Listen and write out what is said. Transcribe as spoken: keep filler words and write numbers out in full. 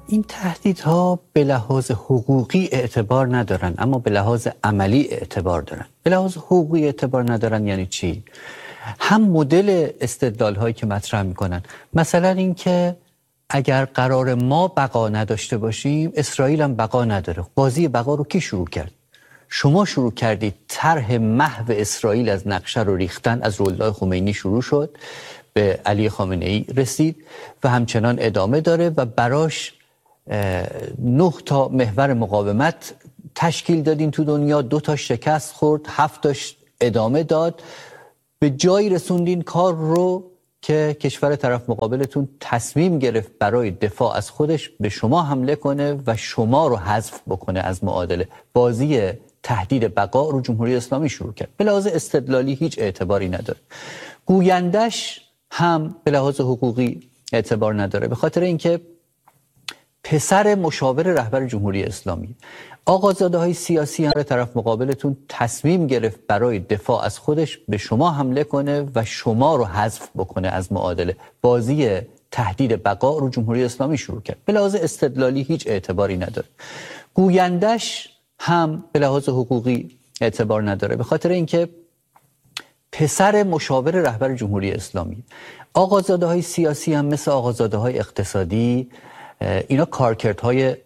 این تهدیدها به لحاظ حقوقی اعتبار ندارن، اما به لحاظ عملی اعتبار دارن. به لحاظ حقوقی اعتبار ندارن یعنی چی؟ هم مدل استدلال هایی که مطرح میکنن، مثلا این که اگر قرار ما بقا نداشته باشیم اسرائیل هم بقا نداره. بازی بقا رو کی شروع کرد؟ شما شروع کردید. طرح محو اسرائیل از نقشه رو ریختن از روح‌الله خمینی شروع شد، به علی خامنه ای رسید و همچنان ادامه داره و براش نه تا محور مقاومت تشکیل دادین تو دنیا، دو تا شکست خورد، هفت تاش ادامه داد، به جایی رسوندین کار رو که کشور طرف مقابلتون تصمیم گرفت برای دفاع از خودش به شما حمله کنه و شما رو حذف بکنه از معادله. بازی تهدید بقا رو جمهوری اسلامی شروع کرد. به لحاظ استدلالی هیچ اعتباری نداره. گویندش هم به لحاظ حقوقی اعتبار نداره، به خاطر اینکه پسر مشاور رهبر جمهوری اسلامی. آقازاده های سیاسی هم طرف مقابلتون تصمیم گرفت برای دفاع از خودش به شما حمله کنه و شما رو حذف بکنه از معادله. بازی تهدید بقا رو جمهوری اسلامی شروع کرد. به لحاظ استدلالی هیچ اعتباری نداره. گویندش هم به لحاظ حقوقی اعتبار نداره، به خاطر اینکه پسر مشاور رهبر جمهوری اسلامی. آقازاده های سیاسی هم مثل آقازاده های اقتصادی اینا کارکردهای